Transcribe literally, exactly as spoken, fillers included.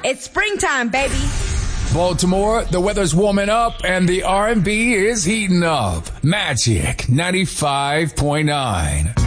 It's springtime, baby. Baltimore, the weather's warming up and the R and B is heating up. Magic ninety-five point nine.